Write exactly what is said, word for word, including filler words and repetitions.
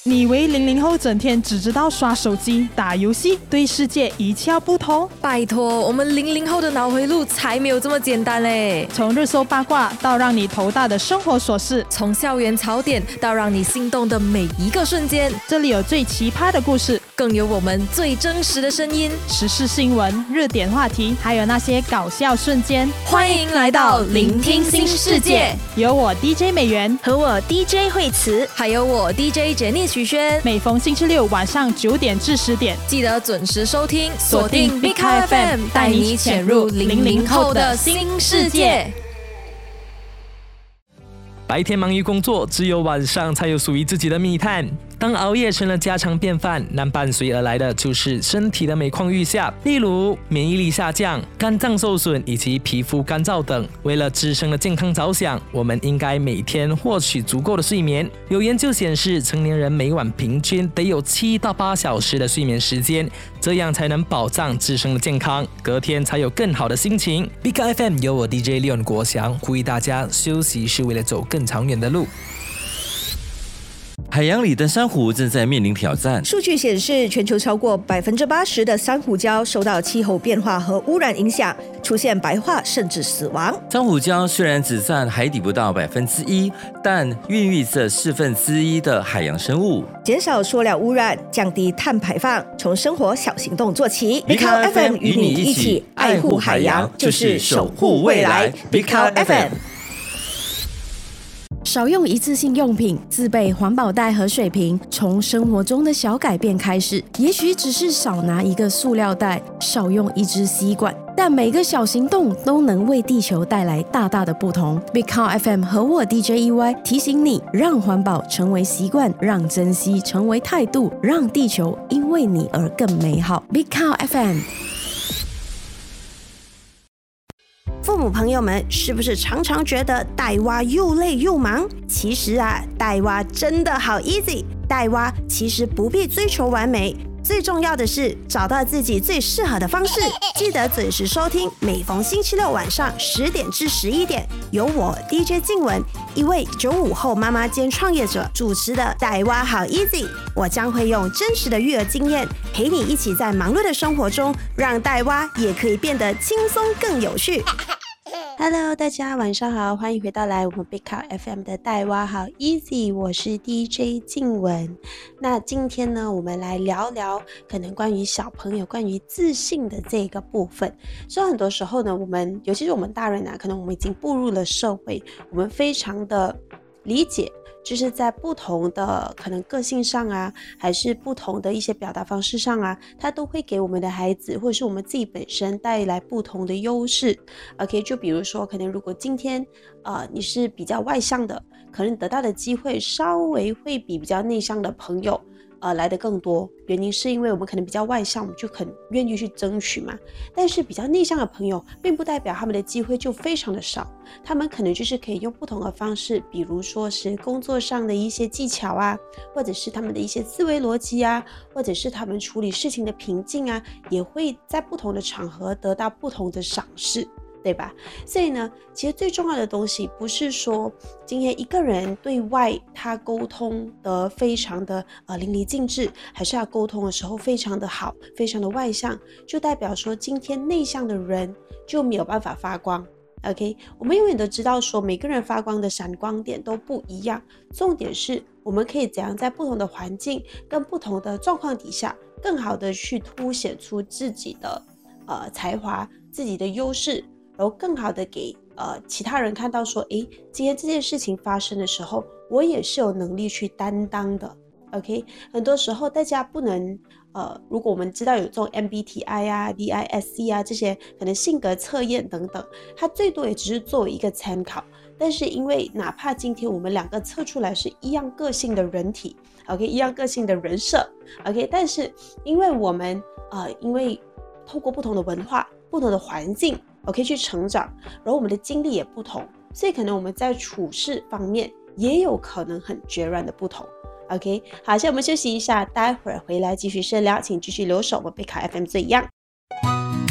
你以为零零后整天只知道刷手机、打游戏，对世界一窍不通？ 拜托，我们零零后的脑回路才没有这么简单嘞！ 从热搜八卦到让你头大的生活琐事， 从校园槽点到让你心动的每一个瞬间， 这里有最奇葩的故事， 更有我们最真实的声音， 时事新闻、热点话题，还有那些搞笑瞬间。 欢迎来到聆听新世界， 有我 D J 美元和我 D J 惠慈， 还有我 D J 简妮许轩。 每逢星期六晚上九点至十点， 记得准时收听，锁定 Big Car F M， 带你潜入零零后的新世界。 白天忙于工作，只有晚上才有属于自己的密探。当熬夜成了家常便饭，那伴随而来的就是身体的每况愈下，例如免疫力下降、肝脏受损以及皮肤干燥等。为了自身的健康着想，我们应该每天获取足够的睡眠。有研究显示，成年人每晚平均得有七到八小时的睡眠时间，这样才能保障自身的健康，隔天才有更好的心情。Big F M 由我 D J Leon 国祥呼吁大家，休息是为了走更长远的路。 海洋里的珊瑚正在面临挑战。 数据显示，全球超过百分之八十的珊瑚礁受到气候变化和污染影响，出现白化甚至死亡。 珊瑚礁虽然只占海底不到百分之一，但孕育着四分之一的海洋生物。 减少塑料污染，降低碳排放，从生活小行动做起。 Big Car F M 与你一起爱护海洋，就是守护未来。Big Car F M。 少用一次性用品，自备环保袋和水瓶，从生活中的小改变开始。也许只是少拿一个塑料袋，少用一支吸管，但每个小行动都能为地球带来大大的不同。Big Car F M 和我 D J E Y 提醒你，让环保成为习惯，让珍惜成为态度，让地球因为你而更美好。Big Car F M。 父母朋友们是不是常常觉得带娃又累又忙？其实啊，带娃真的好 easy。带娃其实不必追求完美，最重要的是找到自己最适合的方式。记得准时收听，每逢星期六晚上十点至十一点，由我 D J 静雯，一位九五后妈妈兼创业者主持的带娃好 easy。我将会用真实的育儿经验，陪你一起在忙碌的生活中，让带娃也可以变得轻松更有趣。Hello， 大家晚上好，欢迎回到来我们 Big Car F M 的带娃好 Easy， 我是 D J 静雯。那今天呢，我们来聊聊可能关于小朋友关于自信的这个部分。所以很多时候呢，我们尤其是我们大人啊，可能我们已经步入了社会，我们非常的理解。就是在不同的可能个性上啊，还是不同的一些表达方式上啊，它都会给我们的孩子或者是我们自己本身带来不同的优势。 OK， 就比如说可能如果今天呃你是比较外向的，可能得到的机会稍微会比比较内向的朋友呃，来的更多，原因是因为我们可能比较外向，我们就很愿意去争取嘛。但是比较内向的朋友，并不代表他们的机会就非常的少，他们可能就是可以用不同的方式，比如说是工作上的一些技巧啊，或者是他们的一些思维逻辑啊，或者是他们处理事情的平静啊，也会在不同的场合得到不同的赏识。对吧？所以呢，其实最重要的东西不是说今天一个人对外他沟通的非常的呃淋漓尽致，还是他沟通的时候非常的好，非常的外向，就代表说今天内向的人就没有办法发光。OK， 我们永远都知道说每个人发光的闪光点都不一样，重点是我们可以怎样在不同的环境跟不同的状况底下，更好的去凸显出自己的呃才华、自己的优势。然后更好的给呃其他人看到说，诶，今天这件事情发生的时候，我也是有能力去担当的。OK， 很多时候大家不能呃，如果我们知道有这种 M B T I 啊、D I S C 啊这些可能性格测验等等，它最多也只是作为一个参考。但是因为哪怕今天我们两个测出来是一样个性的人体 ，OK， 一样个性的人设 ，OK， 但是因为我们呃，因为透过不同的文化、不同的环境。OK 去成长，然后我们的经历也不同，所以可能我们在处事方面也有可能很截然的不同。OK， 好，现在我们休息一下，待会儿回来继续深聊，请继续留守我们贝卡 F M 最样。